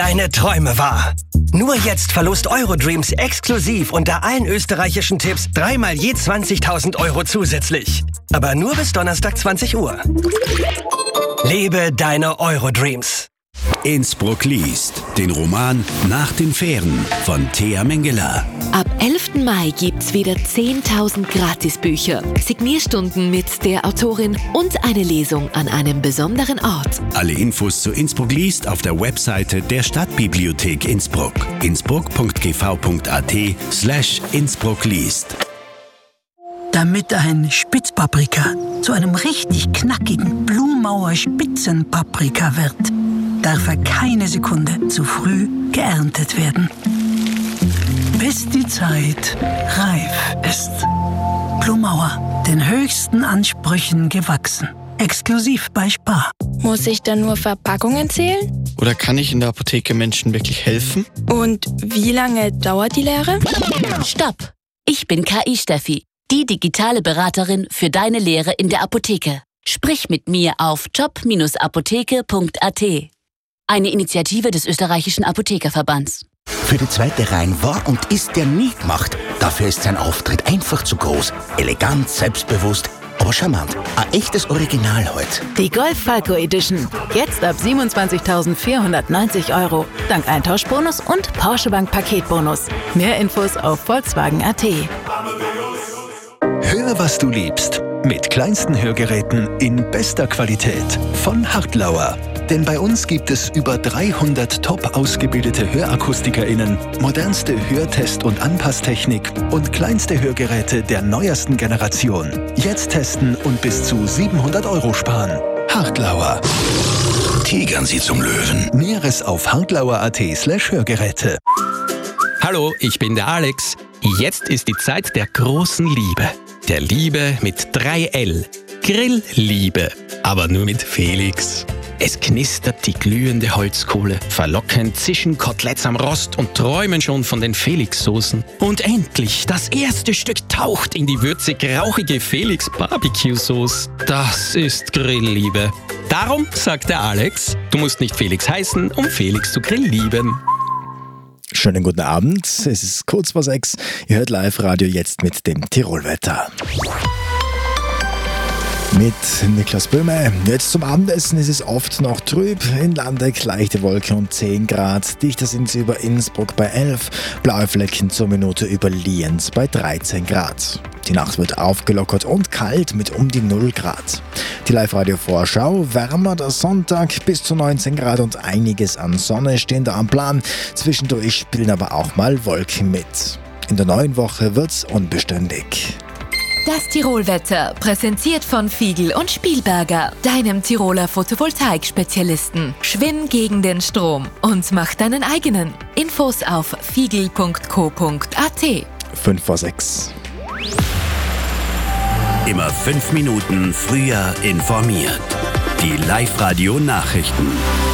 Deine Träume wahr. Nur jetzt Verlust Eurodreams exklusiv unter allen österreichischen Tipps 3-mal je 20.000 Euro zusätzlich. Aber nur bis Donnerstag 20 Uhr. Lebe deine Eurodreams. Innsbruck liest. Den Roman Nach den Fähren von Thea Mengele. Ab 11. Mai gibt's wieder 10.000 Gratisbücher, Signierstunden mit der Autorin und eine Lesung an einem besonderen Ort. Alle Infos zu Innsbruck liest auf der Webseite der Stadtbibliothek Innsbruck. innsbruck.gv.at/Innsbruck liest. Damit ein Spitzpaprika zu einem richtig knackigen Blumauer Spitzenpaprika wird, darf er keine Sekunde zu früh geerntet werden. Bis die Zeit reif ist. Blumauer, den höchsten Ansprüchen gewachsen. Exklusiv bei Spar. Muss ich dann nur Verpackungen zählen? Oder kann ich in der Apotheke Menschen wirklich helfen? Und wie lange dauert die Lehre? Stopp! Ich bin KI Steffi, die digitale Beraterin für deine Lehre in der Apotheke. Sprich mit mir auf job-apotheke.at. Eine Initiative des österreichischen Apothekerverbands. Für die zweite Reihe war und ist der nie gemacht. Dafür ist sein Auftritt einfach zu groß. Elegant, selbstbewusst, aber charmant. Ein echtes Original heute. Die Golf Falco Edition. Jetzt ab 27.490 Euro. Dank Eintauschbonus und Porsche Bank Paketbonus. Mehr Infos auf Volkswagen.at. Hör, was du liebst. Mit kleinsten Hörgeräten in bester Qualität von Hartlauer. Denn bei uns gibt es über 300 top ausgebildete HörakustikerInnen, modernste Hörtest- und Anpasstechnik und kleinste Hörgeräte der neuesten Generation. Jetzt testen und bis zu 700 Euro sparen. Hartlauer. Tigern Sie zum Löwen. Näheres auf hartlauer.at/Hörgeräte. Hallo, ich bin der Alex. Jetzt ist die Zeit der großen Liebe. Der Liebe mit 3L. Grillliebe. Aber nur mit Felix. Es knistert die glühende Holzkohle. Verlockend zischen Koteletts am Rost und träumen schon von den Felix-Soßen. Und endlich, das erste Stück taucht in die würzig-rauchige Felix-Barbecue-Sauce. Das ist Grillliebe. Darum sagt der Alex, du musst nicht Felix heißen, um Felix zu grilllieben. Schönen guten Abend, es ist kurz vor 6. Ihr hört Live-Radio jetzt mit dem Tirolwetter. Mit Niklas Böhme. Jetzt zum Abendessen ist es oft noch trüb. In Landeck leichte Wolken und 10 Grad. Dichter sind sie über Innsbruck bei 11. Blaue Flecken zur Minute über Lienz bei 13 Grad. Die Nacht wird aufgelockert und kalt mit um die 0 Grad. Die Live-Radio-Vorschau: wärmer der Sonntag bis zu 19 Grad und einiges an Sonne stehen da am Plan. Zwischendurch spielen aber auch mal Wolken mit. In der neuen Woche wird's unbeständig. Das Tirolwetter, präsentiert von Fiegel und Spielberger, deinem Tiroler Photovoltaik-Spezialisten. Schwimm gegen den Strom und mach deinen eigenen. Infos auf fiegel.co.at. 5 vor 6. Immer 5 Minuten früher informiert. Die Live-Radio-Nachrichten.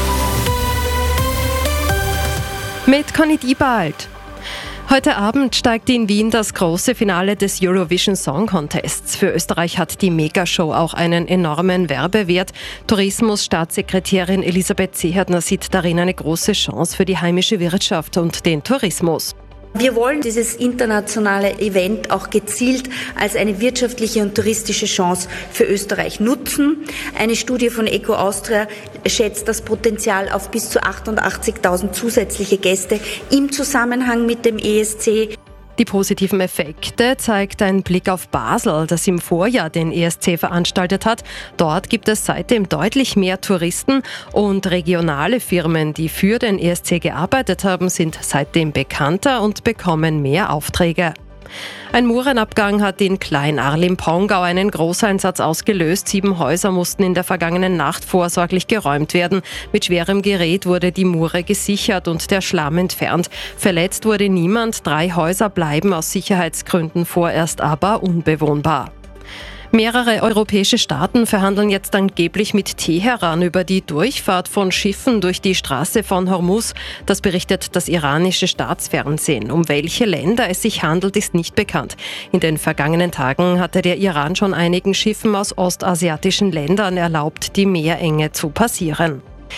Mit Conny Diebald. Heute Abend steigt in Wien das große Finale des Eurovision Song Contests. Für Österreich hat die Megashow auch einen enormen Werbewert. Tourismusstaatssekretärin Elisabeth Seehardner sieht darin eine große Chance für die heimische Wirtschaft und den Tourismus. Wir wollen dieses internationale Event auch gezielt als eine wirtschaftliche und touristische Chance für Österreich nutzen. Eine Studie von Eco Austria schätzt das Potenzial auf bis zu 88.000 zusätzliche Gäste im Zusammenhang mit dem ESC. Die positiven Effekte zeigt ein Blick auf Basel, das im Vorjahr den ESC veranstaltet hat. Dort gibt es seitdem deutlich mehr Touristen und regionale Firmen, die für den ESC gearbeitet haben, sind seitdem bekannter und bekommen mehr Aufträge. Ein Murenabgang hat in Klein-Arlim-Pongau einen Großeinsatz ausgelöst. 7 Häuser mussten in der vergangenen Nacht vorsorglich geräumt werden. Mit schwerem Gerät wurde die Mure gesichert und der Schlamm entfernt. Verletzt wurde niemand. 3 Häuser bleiben aus Sicherheitsgründen vorerst aber unbewohnbar. Mehrere europäische Staaten verhandeln jetzt angeblich mit Teheran über die Durchfahrt von Schiffen durch die Straße von Hormuz. Das berichtet das iranische Staatsfernsehen. Um welche Länder es sich handelt, ist nicht bekannt. In den vergangenen Tagen hatte der Iran schon einigen Schiffen aus ostasiatischen Ländern erlaubt, die Meerenge zu passieren.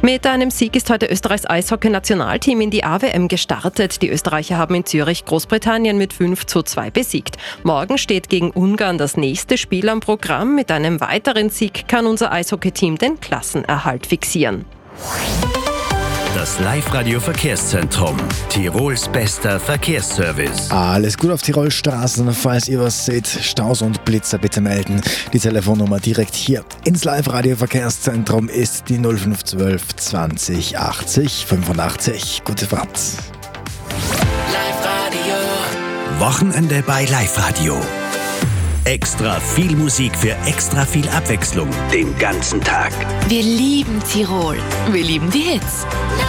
Mit einem Sieg ist heute Österreichs Eishockey-Nationalteam in die AWM gestartet. Die Österreicher haben in Zürich Großbritannien mit 5:2 besiegt. Morgen steht gegen Ungarn das nächste Spiel am Programm. Mit einem weiteren Sieg kann unser Eishockey-Team den Klassenerhalt fixieren. Das Live-Radio-Verkehrszentrum. Tirols bester Verkehrsservice. Alles gut auf Tirols Straßen. Falls ihr was seht, Staus und Blitzer, bitte melden. Die Telefonnummer direkt hier ins Live-Radio-Verkehrszentrum ist die 0512 20 80 85. Gute Fahrt. Live-Radio. Wochenende bei Live-Radio. Extra viel Musik für extra viel Abwechslung den ganzen Tag. Wir lieben Tirol. Wir lieben die Hits.